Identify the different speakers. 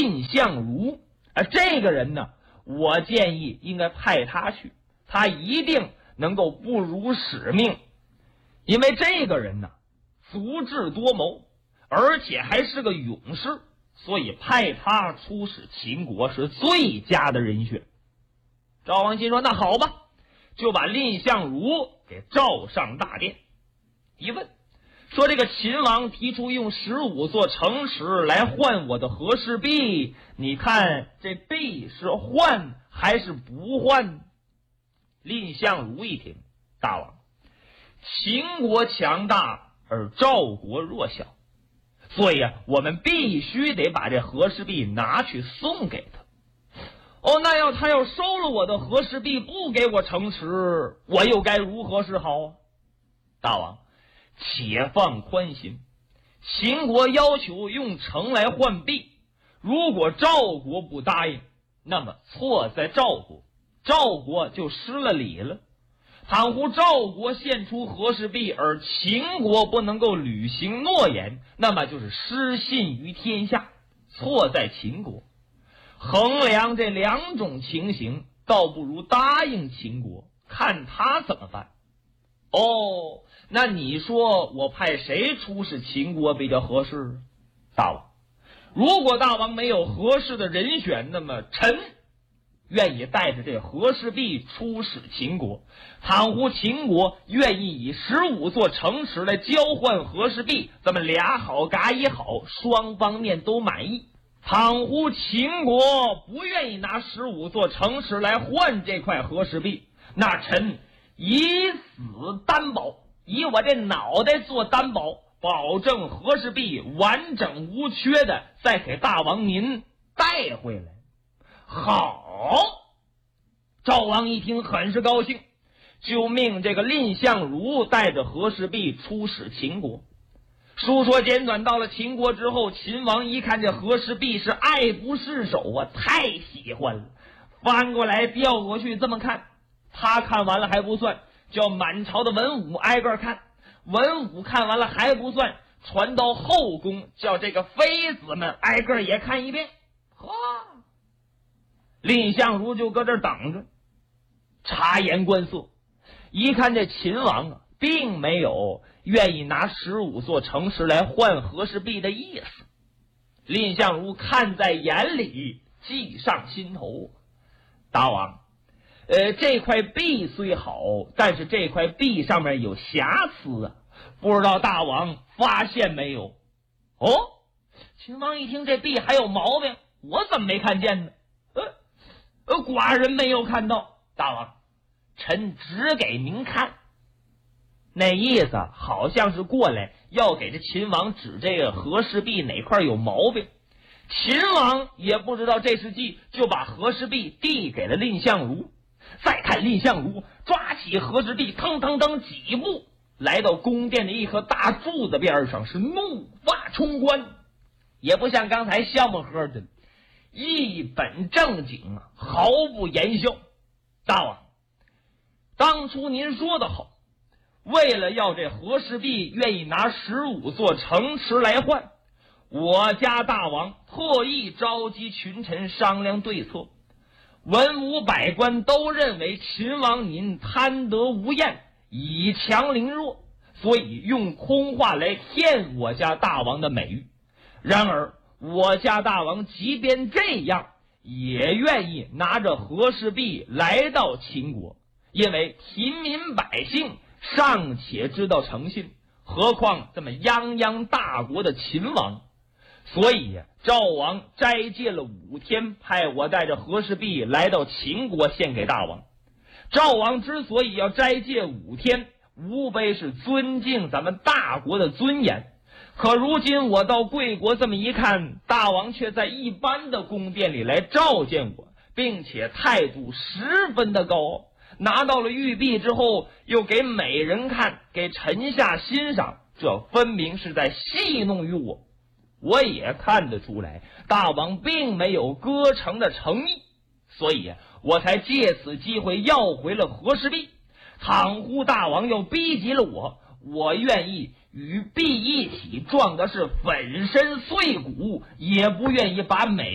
Speaker 1: 蔺相如。这个人呢，我建议应该派他去，他一定能够不辱使命。因为这个人呢，足智多谋，而且还是个勇士，所以派他出使秦国是最佳的人选。赵王心说那好吧，就把蔺相如给召上大殿。一问说，这个秦王提出用15座城池来换我的和氏璧，你看这璧是换还是不换？蔺相如一听，大王，秦国强大而赵国弱小，所以我们必须得把这和氏璧拿去送给他。那他要收了我的和氏璧，不给我城池，我又该如何是好啊？大王，且放宽心，秦国要求用城来换璧，如果赵国不答应，那么错在赵国，赵国就失了礼了。倘乎赵国献出和氏璧，而秦国不能够履行诺言，那么就是失信于天下，错在秦国。衡量这两种情形，倒不如答应秦国，看他怎么办。那你说我派谁出使秦国比较合适？大王，如果大王没有合适的人选，那么臣愿意带着这和氏璧出使秦国。倘乎秦国愿意以15座城池来交换和氏璧，咱们俩好嘎一好，双方面都满意。倘乎秦国不愿意拿15座城池来换这块和氏璧，那臣以死担保，以我这脑袋做担保，保证和氏璧完整无缺的再给大王您带回来。好，赵王一听很是高兴，就命这个蔺相如带着和氏璧出使秦国。书说简短，到了秦国之后，秦王一看这和氏璧是爱不释手啊，太喜欢了，翻过来调过去这么看。他看完了还不算，叫满朝的文武挨个看，文武看完了还不算，传到后宫，叫这个妃子们挨个也看一遍。蔺相如就搁这等着，察言观色，一看这秦王并没有愿意拿15座城池来换和氏璧的意思。蔺相如看在眼里，记上心头。大王，这块璧虽好，但是这块璧上面有瑕疵啊，不知道大王发现没有？秦王一听这璧还有毛病，我怎么没看见呢？寡人没有看到。大王，臣只给您看。那意思好像是过来要给这秦王指这个和氏璧哪块有毛病。秦王也不知道这是计，就把和氏璧递给了蔺相如。再看蔺相如抓起和氏璧，腾腾腾几步来到宫殿的一棵大柱子边上，是怒发冲冠，也不像刚才笑呵呵的，一本正经毫不言笑。大王，当初您说的好，为了要这和氏璧愿意拿15座城池来换，我家大王特意召集群臣商量对策。文武百官都认为秦王您贪得无厌，以强凌弱，所以用空话来骗我家大王的美誉。然而我家大王即便这样，也愿意拿着和氏璧来到秦国，因为平民百姓尚且知道诚信，何况这么泱泱大国的秦王。所以赵王斋戒了5天，派我带着和氏璧来到秦国献给大王。赵王之所以要斋戒5天，无非是尊敬咱们大国的尊严。可如今我到贵国这么一看，大王却在一般的宫殿里来召见我，并且态度十分的高傲。拿到了玉璧之后，又给美人看，给臣下欣赏，这分明是在戏弄于我。我也看得出来，大王并没有割城的诚意，所以我才借此机会要回了和氏璧。倘乎大王要逼急了我，我愿意与璧一起撞的是粉身碎骨，也不愿意把美